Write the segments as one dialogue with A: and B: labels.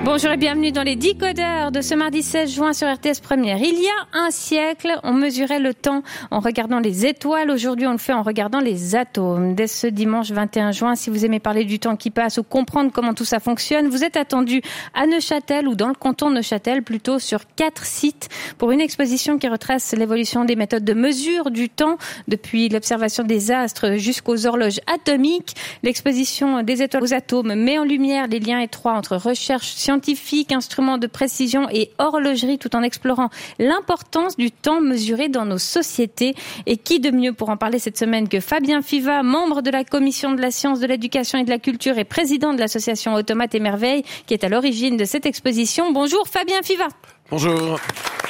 A: Bonjour et bienvenue dans les Décodeurs de ce mardi 16 juin sur RTS Première. Il y a un siècle, on mesurait le temps en regardant les étoiles. Aujourd'hui, on le fait en regardant les atomes. Dès ce dimanche 21 juin, si vous aimez parler du temps qui passe ou comprendre comment tout ça fonctionne, vous êtes attendu à Neuchâtel ou dans le canton de Neuchâtel, plutôt sur 4 sites pour une exposition qui retrace l'évolution des méthodes de mesure du temps depuis l'observation des astres jusqu'aux horloges atomiques. L'exposition des étoiles aux atomes met en lumière les liens étroits entre recherche scientifique, instruments de précision et horlogerie, tout en explorant l'importance du temps mesuré dans nos sociétés. Et qui de mieux pour en parler cette semaine que Fabien Fiva, membre de la Commission de la science, de l'éducation et de la culture et président de l'association Automates et Merveilles, qui est à l'origine de cette exposition. Bonjour Fabien Fiva.
B: Bonjour.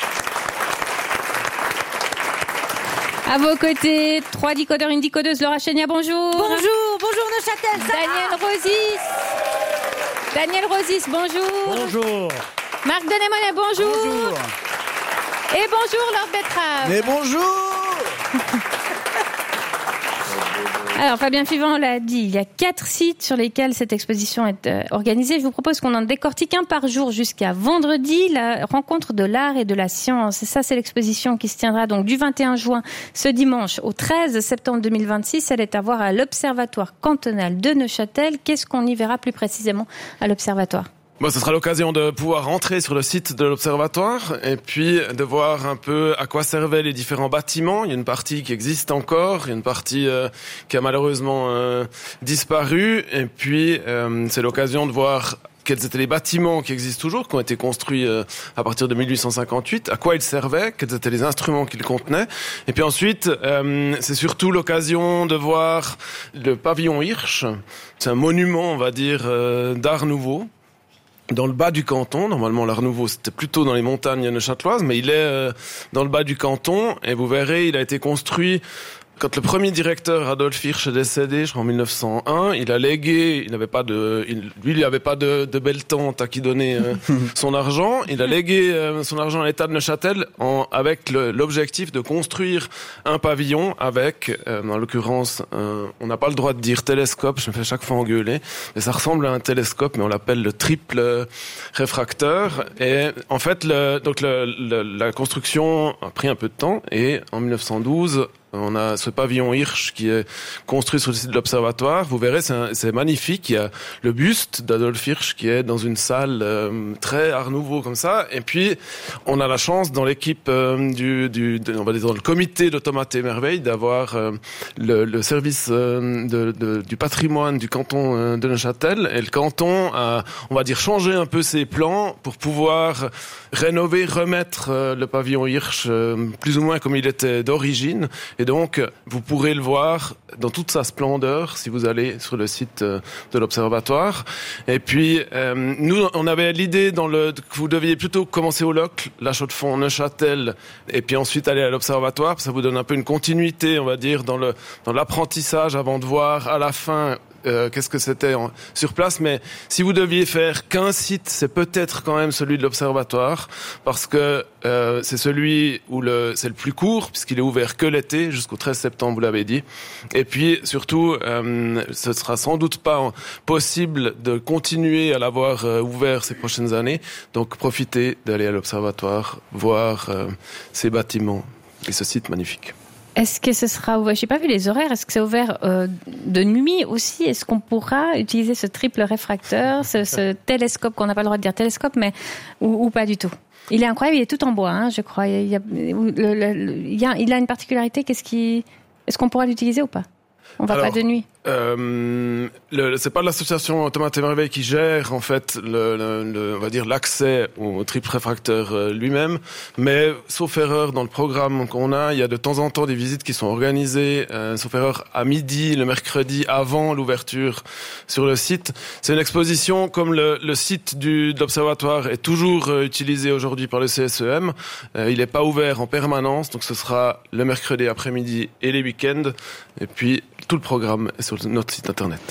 A: À vos côtés, 3 décodeurs, une décodeuse, Laura Chénia, bonjour.
C: Bonjour Neuchâtel, ça
A: Daniel Rosis, bonjour.
B: Bonjour.
A: Marc Denemonet, bonjour.
B: Bonjour.
A: Et bonjour Lord Betrave.
B: Mais bonjour.
A: Alors Fabien Fivant l'a dit, il y a 4 sites sur lesquels cette exposition est organisée. Je vous propose qu'on en décortique un par jour jusqu'à vendredi, la rencontre de l'art et de la science. Et ça, c'est l'exposition qui se tiendra donc du 21 juin ce dimanche au 13 septembre 2026. Elle est à voir à l'Observatoire cantonal de Neuchâtel. Qu'est-ce qu'on y verra plus précisément à l'Observatoire ?
B: Bon, ce sera l'occasion de pouvoir rentrer sur le site de l'Observatoire et puis de voir un peu à quoi servaient les différents bâtiments. Il y a une partie qui existe encore, il y a une partie qui a malheureusement disparu. Et puis, c'est l'occasion de voir quels étaient les bâtiments qui existent toujours, qui ont été construits à partir de 1858, à quoi ils servaient, quels étaient les instruments qu'ils contenaient. Et puis ensuite, c'est surtout l'occasion de voir le pavillon Hirsch. C'est un monument, on va dire, d'art nouveau. Dans le bas du canton, normalement l'Art Nouveau c'était plutôt dans les montagnes neuchâteloises, mais il est dans le bas du canton et vous verrez, il a été construit quand le premier directeur Adolf Hirsch est décédé, je crois en 1901, il a légué, il n'avait pas de belle tante à qui donner son argent, il a légué son argent à l'État de Neuchâtel avec l'objectif de construire un pavillon avec, en l'occurrence, on n'a pas le droit de dire télescope, je me fais chaque fois engueuler, mais ça ressemble à un télescope, mais on l'appelle le triple réfracteur. Et en fait, la construction a pris un peu de temps et en 1912, on a ce pavillon Hirsch qui est construit sur le site de l'Observatoire. Vous verrez, c'est magnifique. Il y a le buste d'Adolf Hirsch qui est dans une salle très Art Nouveau comme ça. Et puis, on a la chance dans l'équipe on va dire dans le comité d'Automates et Merveilles d'avoir le service du patrimoine du canton de Neuchâtel. Et le canton a, on va dire, changé un peu ses plans pour pouvoir rénover, remettre le pavillon Hirsch plus ou moins comme il était d'origine. Et donc, vous pourrez le voir dans toute sa splendeur si vous allez sur le site de l'Observatoire. Et puis, nous, on avait l'idée que vous deviez plutôt commencer au Locle, la Chaux-de-Fonds, Neuchâtel, et puis ensuite aller à l'Observatoire. Ça vous donne un peu une continuité, on va dire, dans l'apprentissage avant de voir à la fin qu'est-ce que c'était sur place. Mais si vous deviez faire qu'un site, c'est peut-être quand même celui de l'Observatoire, parce que c'est celui où c'est le plus court, puisqu'il est ouvert que l'été, jusqu'au 13 septembre, vous l'avez dit. Et puis, surtout, ce sera sans doute pas possible de continuer à l'avoir ouvert ces prochaines années. Donc, profitez d'aller à l'Observatoire, voir ces bâtiments et ce site magnifique.
A: Est-ce que ce sera ouvert? Je n'ai pas vu les horaires. Est-ce que c'est ouvert de nuit aussi? Est-ce qu'on pourra utiliser ce triple réfracteur, ce télescope qu'on n'a pas le droit de dire télescope, mais ou pas du tout? Il est incroyable, il est tout en bois, hein, je crois. Il a une particularité. Est-ce qu'on pourra l'utiliser ou pas? On va pas de nuit.
B: C'est pas l'association Automates et Merveilles qui gère en fait on va dire l'accès au triple réfracteur lui-même, mais sauf erreur dans le programme qu'on a, il y a de temps en temps des visites qui sont organisées, sauf erreur à midi le mercredi avant l'ouverture sur le site. C'est une exposition comme le site de l'Observatoire est toujours utilisé aujourd'hui par le CSEM. Il n'est pas ouvert en permanence, donc ce sera le mercredi après-midi et les week-ends. Et puis tout le programme est sur notre site internet.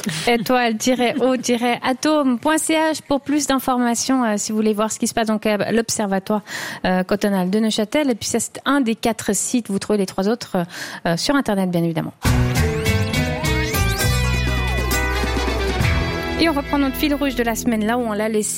B: Étoile-o-atome.ch pour plus d'informations si vous voulez voir ce qui se passe donc à l'Observatoire cantonal de Neuchâtel. Et puis c'est un des 4 sites. Vous trouvez les 3 autres sur internet bien évidemment. Et on reprend notre fil rouge de la semaine là où on l'a laissé.